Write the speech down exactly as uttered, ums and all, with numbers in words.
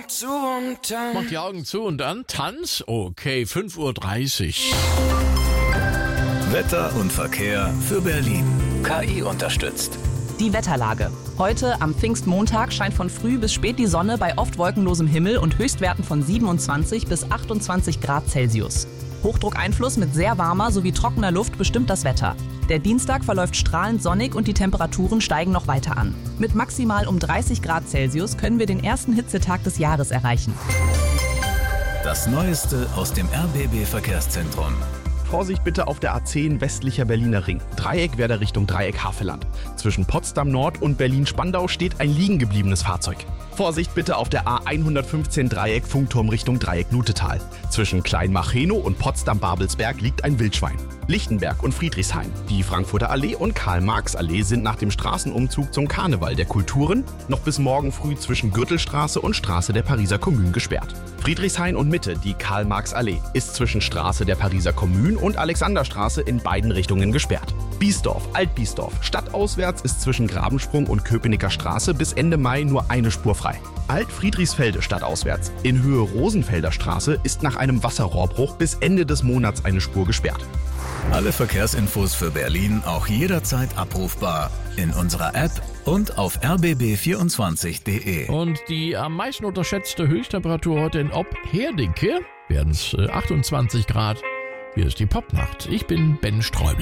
Augen zu und dann... Mach die Augen zu und dann Tanz? Okay, fünf Uhr dreißig. Wetter und Verkehr für Berlin. K I unterstützt. Die Wetterlage. Heute am Pfingstmontag scheint von früh bis spät die Sonne bei oft wolkenlosem Himmel und Höchstwerten von siebenundzwanzig bis achtundzwanzig Grad Celsius. Hochdruckeinfluss mit sehr warmer sowie trockener Luft bestimmt das Wetter. Der Dienstag verläuft strahlend sonnig und die Temperaturen steigen noch weiter an. Mit maximal um dreißig Grad Celsius können wir den ersten Hitzetag des Jahres erreichen. Das Neueste aus dem R B B-Verkehrszentrum. Vorsicht bitte auf der A zehn westlicher Berliner Ring. Dreieck Richtung Dreieck-Havelland. Zwischen Potsdam Nord und Berlin-Spandau steht ein liegen gebliebenes Fahrzeug. Vorsicht bitte auf der A hundertfünfzehn Dreieck Funkturm Richtung Dreieck-Nutetal. Zwischen Kleinmachenow und Potsdam-Babelsberg liegt ein Wildschwein. Lichtenberg und Friedrichshain. Die Frankfurter Allee und Karl-Marx-Allee sind nach dem Straßenumzug zum Karneval der Kulturen noch bis morgen früh zwischen Gürtelstraße und Straße der Pariser Kommune gesperrt. Friedrichshain und Mitte, die Karl-Marx-Allee, ist zwischen Straße der Pariser Kommune und Alexanderstraße in beiden Richtungen gesperrt. Biesdorf, Alt-Biesdorf, stadtauswärts ist zwischen Grabensprung und Köpenicker Straße bis Ende Mai nur eine Spur frei. Alt-Friedrichsfelde stadtauswärts in Höhe Rosenfelder Straße ist nach einem Wasserrohrbruch bis Ende des Monats eine Spur gesperrt. Alle Verkehrsinfos für Berlin auch jederzeit abrufbar in unserer App und auf r b b vierundzwanzig punkt d e. Und die am meisten unterschätzte Höchsttemperatur heute in Ob-Herdecke werden es achtundzwanzig Grad. Hier ist die Popnacht. Ich bin Ben Streubel.